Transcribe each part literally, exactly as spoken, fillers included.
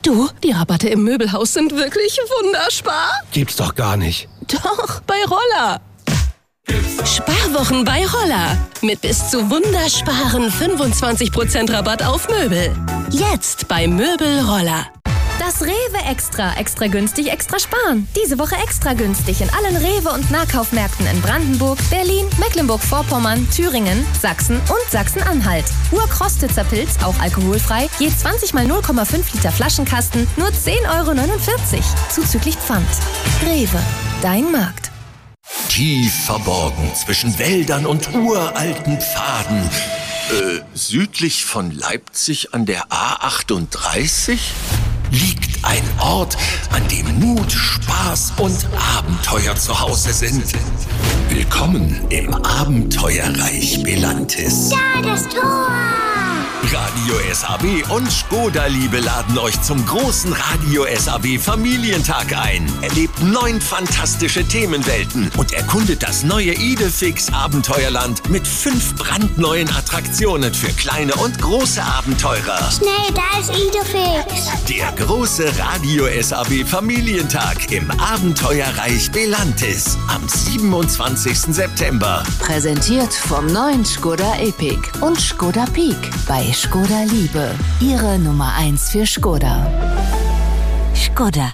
Du, die Rabatte im Möbelhaus sind wirklich wunderspar. Gibt's doch gar nicht. Doch, bei Roller. Sparwochen bei Roller. Mit bis zu wundersparen fünfundzwanzig Prozent Rabatt auf Möbel. Jetzt bei Möbel Roller. Das Rewe Extra. Extra günstig, extra sparen. Diese Woche extra günstig in allen Rewe- und Nahkaufmärkten in Brandenburg, Berlin, Mecklenburg-Vorpommern, Thüringen, Sachsen und Sachsen-Anhalt. Urkrostitzer Pilz, auch alkoholfrei, je zwanzig mal null Komma fünf Liter Flaschenkasten, nur zehn Euro neunundvierzig. Zuzüglich Pfand. Rewe, dein Markt. Tief verborgen zwischen Wäldern und uralten Pfaden. Äh, südlich von Leipzig an der A achtunddreißig liegt ein Ort, an dem Mut, Spaß und Abenteuer zu Hause sind. Willkommen im Abenteuerreich Belantis. Da, das Tor! Radio S A B und Skoda Liebe laden euch zum großen Radio S A B Familientag ein. Erlebt neun fantastische Themenwelten und erkundet das neue Idefix Abenteuerland mit fünf brandneuen Attraktionen für kleine und große Abenteurer. Schnell, da ist Idefix. Der große Radio S A B Familientag im Abenteuerreich Belantis am siebenundzwanzigsten September. Präsentiert vom neuen Skoda Epic und Skoda Peak bei Skoda Liebe. Ihre Nummer eins für Skoda. Skoda.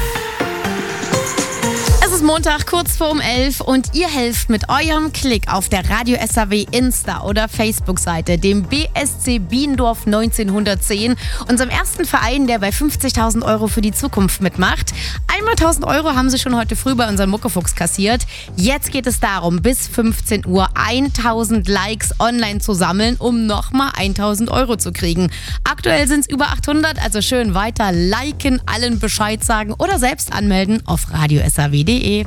Es ist Montag, kurz vor um elf und ihr helft mit eurem Klick auf der Radio S A W Insta- oder Facebook-Seite dem B S C Biendorf neunzehnhundertzehn, unserem ersten Verein, der bei fünfzigtausend Euro für die Zukunft mitmacht. Einmal tausend Euro haben sie schon heute früh bei unserem Muckefuchs kassiert. Jetzt geht es darum, bis fünfzehn Uhr tausend Likes online zu sammeln, um nochmal tausend Euro zu kriegen. Aktuell sind es über achthundert, also schön weiter liken, allen Bescheid sagen oder selbst anmelden auf radio s a w punkt d e.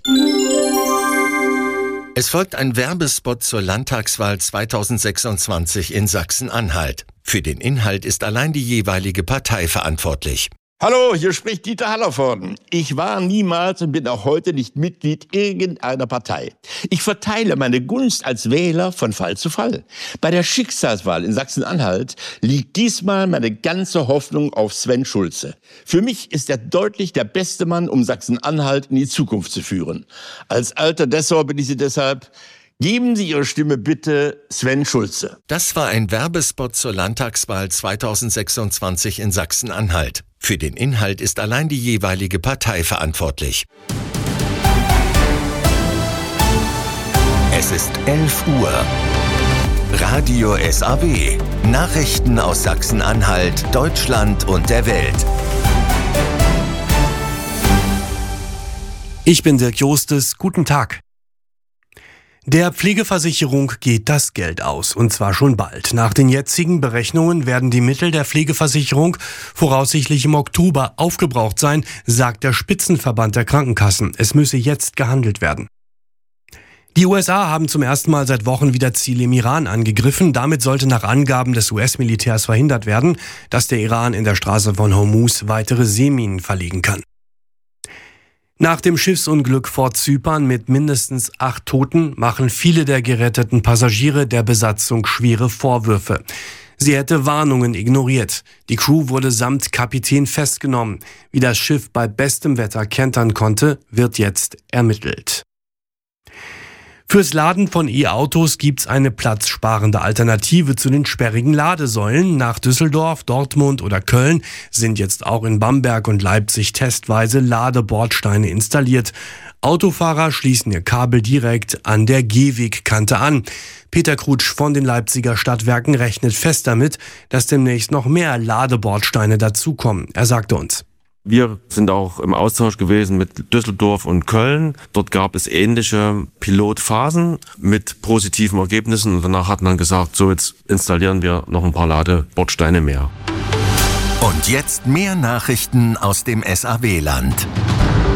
Es folgt ein Werbespot zur Landtagswahl zweitausendsechsundzwanzig in Sachsen-Anhalt. Für den Inhalt ist allein die jeweilige Partei verantwortlich. Hallo, hier spricht Dieter Hallervorden. Ich war niemals und bin auch heute nicht Mitglied irgendeiner Partei. Ich verteile meine Gunst als Wähler von Fall zu Fall. Bei der Schicksalswahl in Sachsen-Anhalt liegt diesmal meine ganze Hoffnung auf Sven Schulze. Für mich ist er deutlich der beste Mann, um Sachsen-Anhalt in die Zukunft zu führen. Als alter Dessau bin ich Sie deshalb: geben Sie Ihre Stimme bitte Sven Schulze. Das war ein Werbespot zur Landtagswahl zweitausendsechsundzwanzig in Sachsen-Anhalt. Für den Inhalt ist allein die jeweilige Partei verantwortlich. Es ist elf Uhr. Radio S A W. Nachrichten aus Sachsen-Anhalt, Deutschland und der Welt. Ich bin Dirk Jostes. Guten Tag. Der Pflegeversicherung geht das Geld aus, und zwar schon bald. Nach den jetzigen Berechnungen werden die Mittel der Pflegeversicherung voraussichtlich im Oktober aufgebraucht sein, sagt der Spitzenverband der Krankenkassen. Es müsse jetzt gehandelt werden. Die U S A haben zum ersten Mal seit Wochen wieder Ziele im Iran angegriffen. Damit sollte nach Angaben des U S-Militärs verhindert werden, dass der Iran in der Straße von Hormuz weitere Seeminen verlegen kann. Nach dem Schiffsunglück vor Zypern mit mindestens acht Toten machen viele der geretteten Passagiere der Besatzung schwere Vorwürfe. Sie hätte Warnungen ignoriert. Die Crew wurde samt Kapitän festgenommen. Wie das Schiff bei bestem Wetter kentern konnte, wird jetzt ermittelt. Fürs Laden von E-Autos gibt's eine platzsparende Alternative zu den sperrigen Ladesäulen. Nach Düsseldorf, Dortmund oder Köln sind jetzt auch in Bamberg und Leipzig testweise Ladebordsteine installiert. Autofahrer schließen ihr Kabel direkt an der Gehwegkante an. Peter Krutsch von den Leipziger Stadtwerken rechnet fest damit, dass demnächst noch mehr Ladebordsteine dazukommen. Er sagte uns: Wir sind auch im Austausch gewesen mit Düsseldorf und Köln. Dort gab es ähnliche Pilotphasen mit positiven Ergebnissen. Und danach hat man gesagt, so jetzt installieren wir noch ein paar Ladebordsteine mehr. Und jetzt mehr Nachrichten aus dem S A W-Land.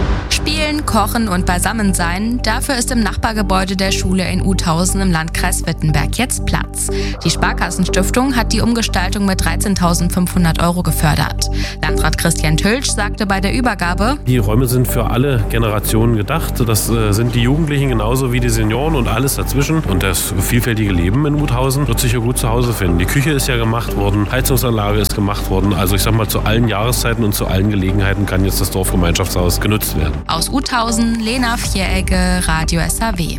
Spielen, kochen und beisammen sein, dafür ist im Nachbargebäude der Schule in Uthausen im Landkreis Wittenberg jetzt Platz. Die Sparkassenstiftung hat die Umgestaltung mit dreizehntausendfünfhundert Euro gefördert. Landrat Christian Tölsch sagte bei der Übergabe: Die Räume sind für alle Generationen gedacht. Das äh, sind die Jugendlichen genauso wie die Senioren und alles dazwischen. Und das vielfältige Leben in Uthausen wird sich hier gut zu Hause finden. Die Küche ist ja gemacht worden, Heizungsanlage ist gemacht worden. Also ich sag mal, zu allen Jahreszeiten und zu allen Gelegenheiten kann jetzt das Dorfgemeinschaftshaus genutzt werden. Aus Uthausen, Lena Vieregge, Radio S A W.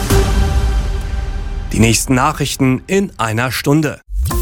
Die nächsten Nachrichten in einer Stunde.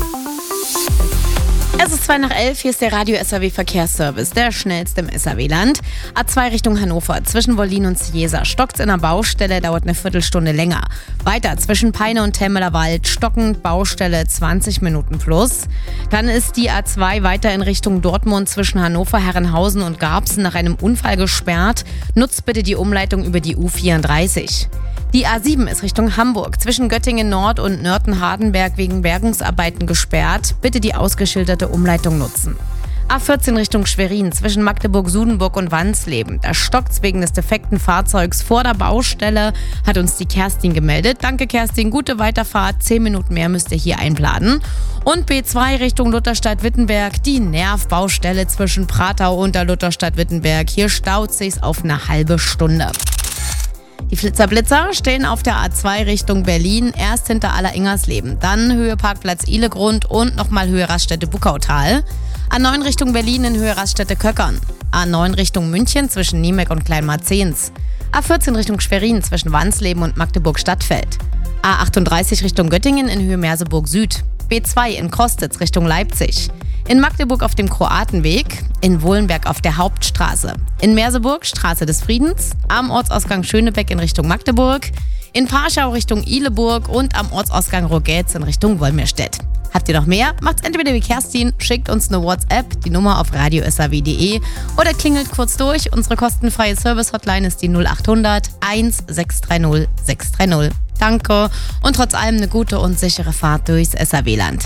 Es ist zwei nach elf, hier ist der Radio S A W Verkehrsservice, der schnellste im S A W-Land. A zwei Richtung Hannover, zwischen Wollin und Ciesa. Stockt's in der Baustelle, dauert eine Viertelstunde länger. Weiter zwischen Peine und Temmeler Wald, stockend, Baustelle zwanzig Minuten plus. Dann ist die A zwei weiter in Richtung Dortmund zwischen Hannover, Herrenhausen und Garbsen nach einem Unfall gesperrt. Nutzt bitte die Umleitung über die U vierunddreißig. Die A sieben ist Richtung Hamburg, zwischen Göttingen Nord und Nörten-Hardenberg wegen Bergungsarbeiten gesperrt. Bitte die ausgeschilderte Umleitung nutzen. A vierzehn Richtung Schwerin, zwischen Magdeburg-Sudenburg und Wansleben. Da stockt's wegen des defekten Fahrzeugs vor der Baustelle, hat uns die Kerstin gemeldet. Danke Kerstin, gute Weiterfahrt, zehn Minuten mehr müsst ihr hier einplanen. Und B zwei Richtung Lutherstadt-Wittenberg, die Nervbaustelle zwischen Pratau und der Lutherstadt-Wittenberg. Hier staut sich's auf eine halbe Stunde. Die Flitzer-Blitzer stehen auf der A zwei Richtung Berlin, erst hinter Aller-Ingersleben, dann Höhe Parkplatz Ihlegrund und nochmal Höhe Raststätte Buckautal. A neun Richtung Berlin in Höhe Raststätte Köckern. A neun Richtung München zwischen Niemek und Kleinmarzens. A vierzehn Richtung Schwerin zwischen Wansleben und Magdeburg-Stadtfeld. A achtunddreißig Richtung Göttingen in Höhe Merseburg Süd. B zwei in Krostitz Richtung Leipzig. In Magdeburg auf dem Kroatenweg, in Wohlenberg auf der Hauptstraße, in Merseburg Straße des Friedens, am Ortsausgang Schönebeck in Richtung Magdeburg, in Parschau Richtung Ihleburg und am Ortsausgang Rogetz in Richtung Wolmirstedt. Habt ihr noch mehr? Macht's entweder wie Kerstin, schickt uns eine WhatsApp, die Nummer auf radio s a w punkt d e oder klingelt kurz durch. Unsere kostenfreie Service-Hotline ist die null achthundert eins sechs drei null sechs drei null. Danke und trotz allem eine gute und sichere Fahrt durchs S A W-Land.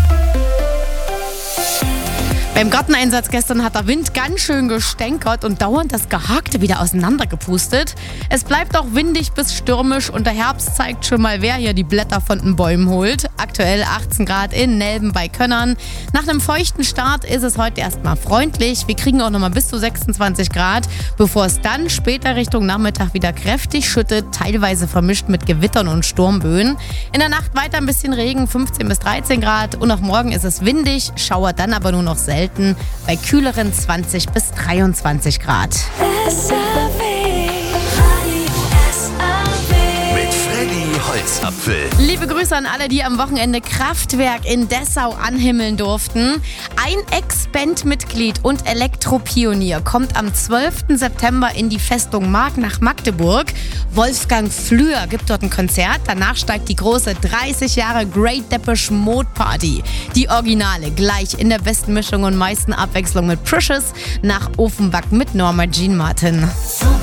Beim Garteneinsatz gestern hat der Wind ganz schön gestänkert und dauernd das Gehakte wieder auseinandergepustet. Es bleibt auch windig bis stürmisch und der Herbst zeigt schon mal, wer hier die Blätter von den Bäumen holt. Aktuell achtzehn Grad in Nelben bei Könnern. Nach einem feuchten Start ist es heute erstmal freundlich. Wir kriegen auch nochmal bis zu sechsundzwanzig Grad, bevor es dann später Richtung Nachmittag wieder kräftig schüttet, teilweise vermischt mit Gewittern und Sturmböen. In der Nacht weiter ein bisschen Regen, fünfzehn bis dreizehn Grad und auch morgen ist es windig, schauert dann aber nur noch selten. Bei kühleren zwanzig bis dreiundzwanzig Grad. S A W. Mit Freddy Holzapfel. Liebe Grüße an alle, die am Wochenende Kraftwerk in Dessau anhimmeln durften. Ein Ex-Band-Mitglied und Elektropionier kommt am zwölften September in die Festung Mark nach Magdeburg. Wolfgang Flür gibt dort ein Konzert. Danach steigt die große dreißig Jahre Great Depeche Mode Party. Die Originale gleich in der besten Mischung und meisten Abwechslung mit Precious nach Offenbach mit Norma Jean Martin.